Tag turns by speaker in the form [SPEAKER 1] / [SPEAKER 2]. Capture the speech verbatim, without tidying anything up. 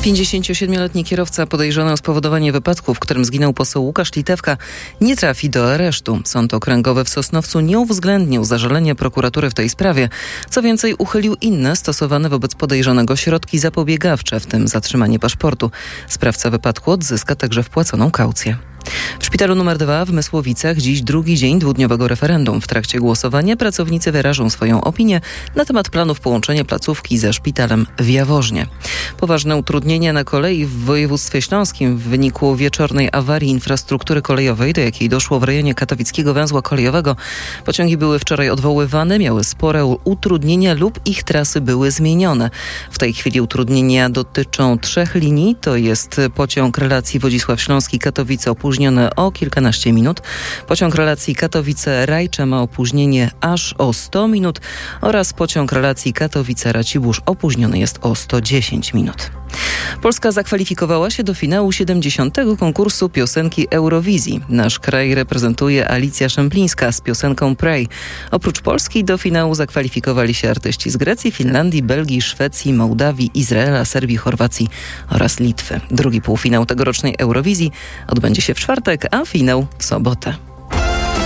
[SPEAKER 1] pięćdziesięciosiedmioletni kierowca podejrzany o spowodowanie wypadku, w którym zginął poseł Łukasz Litewka, nie trafi do aresztu. Sąd okręgowy w Sosnowcu nie uwzględnił zażalenia prokuratury w tej sprawie. Co więcej, uchylił inne stosowane wobec podejrzanego środki zapobiegawcze, w tym zatrzymanie paszportu. Sprawca wypadku odzyska także wpłaconą kaucję. W szpitalu numer dwa w Mysłowicach dziś drugi dzień dwudniowego referendum. W trakcie głosowania pracownicy wyrażą swoją opinię na temat planów połączenia placówki ze szpitalem w Jaworznie. Poważne utrudnienia na kolei w województwie śląskim w wyniku wieczornej awarii infrastruktury kolejowej, do jakiej doszło w rejonie katowickiego węzła kolejowego. Pociągi były wczoraj odwoływane, miały spore utrudnienia lub ich trasy były zmienione. W tej chwili utrudnienia dotyczą trzech linii, to jest pociąg relacji Wodzisław Śląski-Katowice opóźniony o kilkanaście minut. Pociąg relacji Katowice-Rajcze ma opóźnienie aż o sto minut oraz pociąg relacji Katowice-Racibórz opóźniony jest o sto dziesięć minut. Polska zakwalifikowała się do finału siedemdziesiątego konkursu piosenki Eurowizji. Nasz kraj reprezentuje Alicja Szemplińska z piosenką Pray. Oprócz Polski do finału zakwalifikowali się artyści z Grecji, Finlandii, Belgii, Szwecji, Mołdawii, Izraela, Serbii, Chorwacji oraz Litwy. Drugi półfinał tegorocznej Eurowizji odbędzie się w czwartek, a finał w sobotę.